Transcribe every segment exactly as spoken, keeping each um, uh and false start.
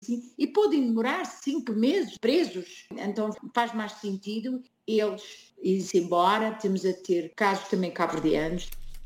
Sim, e podem demorar cinco meses presos, então faz mais sentido eles irem-se embora. Temos a ter casos também cabo-verdianos.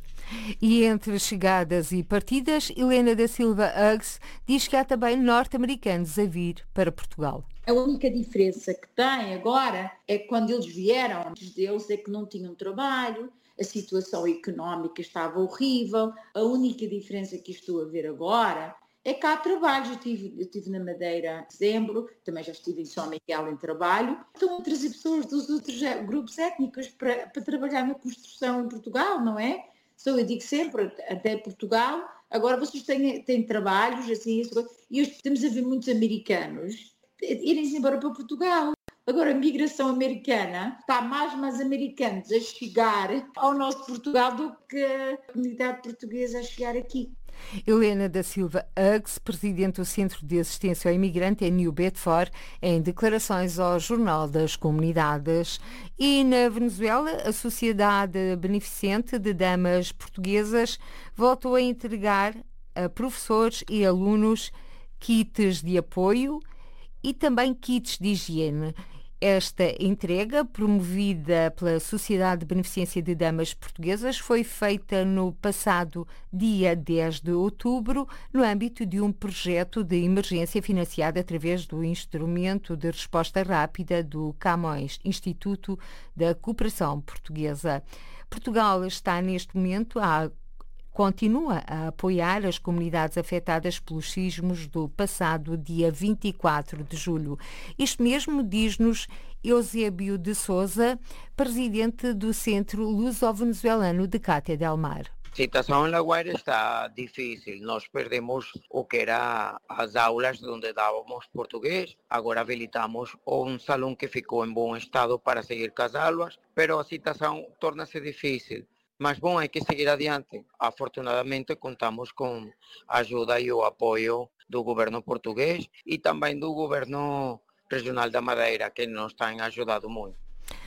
E entre chegadas e partidas, Helena da Silva Uggs diz que há também norte-americanos a vir para Portugal. A única diferença que tem agora é que quando eles vieram, muitos deles é que não tinham trabalho, a situação económica estava horrível. A única diferença que estou a ver agora é que há trabalhos. Eu estive, eu estive na Madeira em dezembro, também já estive em São Miguel em trabalho. Estão a trazer pessoas dos outros grupos étnicos para, para trabalhar na construção em Portugal, não é? Então, eu digo sempre, até Portugal, agora vocês têm, têm trabalhos, assim, e hoje estamos a ver muitos americanos irem-se embora para Portugal. Agora, a migração americana, está mais mais americanos a chegar ao nosso Portugal do que a comunidade portuguesa a chegar aqui. Helena da Silva Uggs, presidente do Centro de Assistência ao Imigrante em New Bedford, em declarações ao Jornal das Comunidades. E na Venezuela, a Sociedade Beneficente de Damas Portuguesas voltou a entregar a professores e alunos kits de apoio e também kits de higiene. Esta entrega, promovida pela Sociedade de Beneficência de Damas Portuguesas, foi feita no passado dia dez de outubro, no âmbito de um projeto de emergência financiado através do Instrumento de Resposta Rápida do Camões, Instituto da Cooperação Portuguesa. Portugal está neste momento a continua a apoiar as comunidades afetadas pelos sismos do passado dia vinte e quatro de julho. Isto mesmo diz-nos Eusébio de Souza, presidente do Centro Luso-Venezuelano de Cátia del Mar. A situação em La Guaira está difícil. Nós perdemos o que era as aulas onde dávamos português. Agora habilitamos um salão que ficou em bom estado para seguir com as aulas, mas a situação torna-se difícil. Mas bom, hay que seguir adiante. Afortunadamente contamos com a ajuda e o apoio do governo português e também do governo regional da Madeira, que nos tem ajudado muito.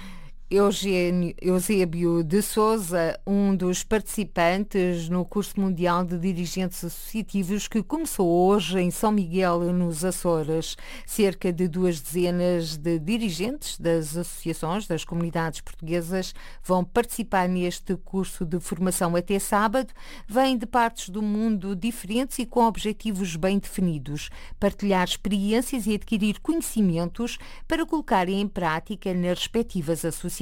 Eugênio, Eusébio de Souza, um dos participantes no curso mundial de dirigentes associativos que começou hoje em São Miguel, nos Açores. Cerca de duas dezenas de dirigentes das associações das comunidades portuguesas vão participar neste curso de formação até sábado. Vêm de partes do mundo diferentes e com objetivos bem definidos: partilhar experiências e adquirir conhecimentos para colocarem em prática nas respectivas associações.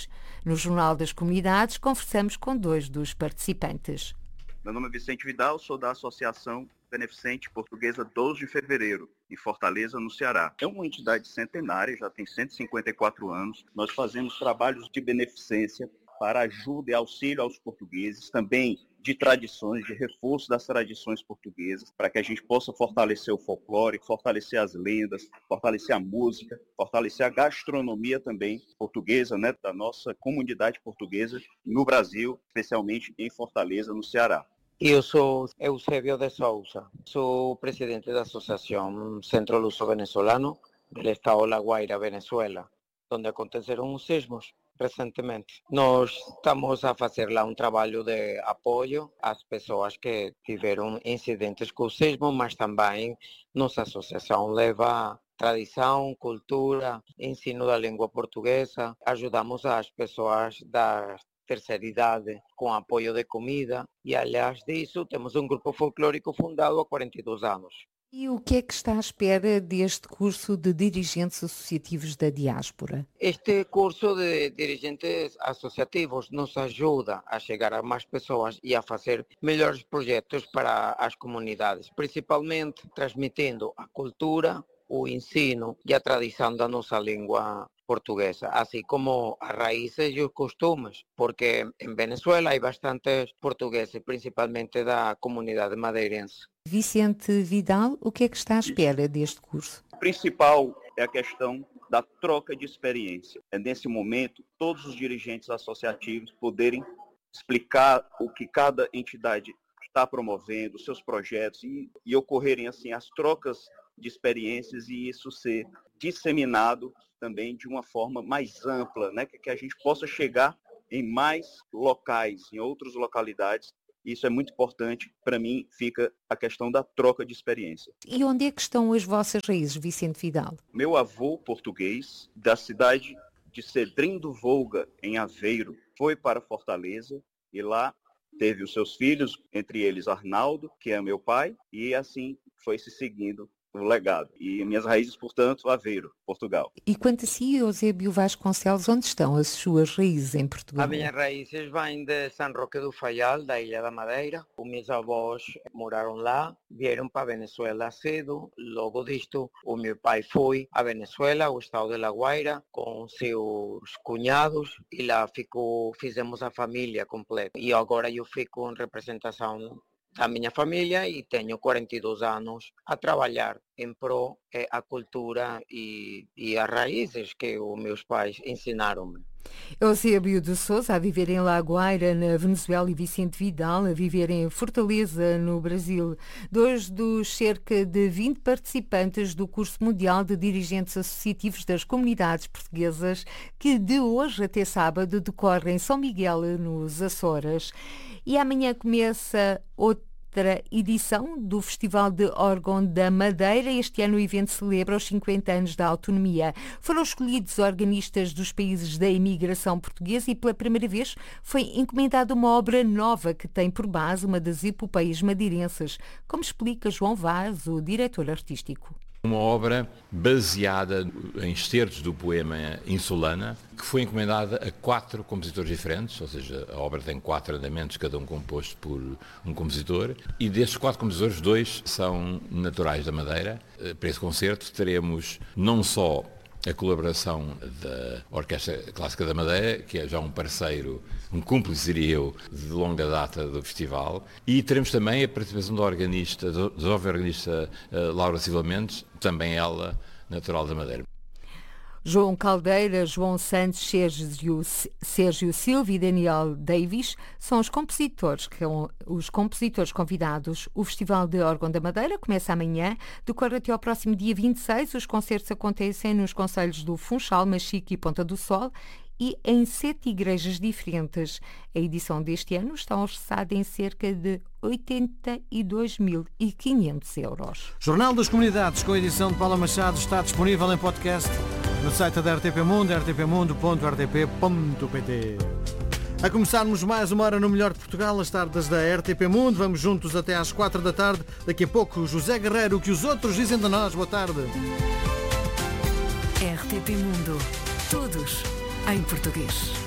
No Jornal das Comunidades, conversamos com dois dos participantes. Meu nome é Vicente Vidal, sou da Associação Beneficente Portuguesa doze de fevereiro, em Fortaleza, no Ceará. É uma entidade centenária, já tem cento e cinquenta e quatro anos. Nós fazemos trabalhos de beneficência para ajuda e auxílio aos portugueses, também de tradições, de reforço das tradições portuguesas, para que a gente possa fortalecer o folclore, fortalecer as lendas, fortalecer a música, fortalecer a gastronomia também portuguesa, né, da nossa comunidade portuguesa no Brasil, especialmente em Fortaleza, no Ceará. Eu sou Eusébio de Souza, sou presidente da Associação Centro Luso Venezolano do Estado La Guaira, Venezuela, onde aconteceram os sismos recentemente. Nós estamos a fazer lá um trabalho de apoio às pessoas que tiveram incidentes com o sismo, mas também nossa associação leva tradição, cultura, ensino da língua portuguesa. Ajudamos as pessoas da terceira idade com apoio de comida e, aliás disso, temos um grupo folclórico fundado há quarenta e dois anos. E o que é que está à espera deste curso de dirigentes associativos da diáspora? Este curso de dirigentes associativos nos ajuda a chegar a mais pessoas e a fazer melhores projetos para as comunidades, principalmente transmitindo a cultura, o ensino e a tradição da nossa língua portuguesa, assim como as raízes e os costumes, porque em Venezuela há bastantes portugueses, principalmente da comunidade madeirense. Vicente Vidal, o que é que está à espera deste curso? O principal é a questão da troca de experiência. É nesse momento, todos os dirigentes associativos poderem explicar o que cada entidade está promovendo, seus projetos, e, e ocorrerem assim as trocas de experiências e isso ser disseminado também de uma forma mais ampla, né? Que, que a gente possa chegar em mais locais, em outras localidades Isso é muito importante. Para mim, fica a questão da troca de experiência. E onde é que estão as vossas raízes, Vicente Vidal? Meu avô português, da cidade de Cedrim do Volga, em Aveiro, foi para Fortaleza e lá teve os seus filhos, entre eles Arnaldo, que é meu pai, e assim foi se seguindo o legado. E minhas raízes, portanto, Aveiro, Portugal. E quanto a si, Eusébio Vasconcelos, onde estão as suas raízes em Portugal? As minhas raízes vêm de San Roque do Faial, da Ilha da Madeira. Os meus avós moraram lá, vieram para Venezuela cedo. Logo disto, o meu pai foi a Venezuela, ao estado de La Guaira, com seus cunhados, e lá ficou, fizemos a família completa. E agora eu fico em representação da minha família e tenho quarenta e dois anos a trabalhar em pró a cultura e, e as raízes que os meus pais ensinaram-me. Eusébio de Sousa, a viver em La Guaira, na Venezuela, e Vicente Vidal, a viver em Fortaleza, no Brasil. Dois dos cerca de vinte participantes do curso mundial de dirigentes associativos das comunidades portuguesas, que de hoje até sábado decorre em São Miguel, nos Açores. E amanhã começa outra edição do Festival de Órgão da Madeira. Este ano o evento celebra os cinquenta anos da autonomia. Foram escolhidos organistas dos países da imigração portuguesa e pela primeira vez foi encomendada uma obra nova que tem por base uma das epopeias madeirenses, como explica João Vaz, o diretor artístico. Uma obra baseada em excertos do poema Insulana, que foi encomendada a quatro compositores diferentes, ou seja, a obra tem quatro andamentos, cada um composto por um compositor, e destes quatro compositores, dois são naturais da Madeira. Para esse concerto teremos não só a colaboração da Orquestra Clássica da Madeira, que é já um parceiro, um cúmplice, diria eu, de longa data do festival, e teremos também a participação da organista, da jovem organista uh, Laura Silva Mendes, também ela natural da Madeira. João Caldeira, João Santos, Sérgio, Sérgio Silva e Daniel Davis são os compositores, que são os compositores convidados. O Festival de Órgão da Madeira começa amanhã, decorre até ao próximo dia vinte e seis. Os concertos acontecem nos concelhos do Funchal, Machique e Ponta do Sol e em sete igrejas diferentes. A edição deste ano está orçada em cerca de oitenta e dois mil e quinhentos euros. Jornal das Comunidades, com a edição de Paula Machado, está disponível em podcast no site da R T P Mundo, r t p mundo ponto r t p ponto p t. A começarmos mais uma hora no Melhor de Portugal, as tardes da R T P Mundo. Vamos juntos até às quatro da tarde. Daqui a pouco, José Guerreiro, o que os outros dizem de nós. Boa tarde. R T P Mundo. Todos em português.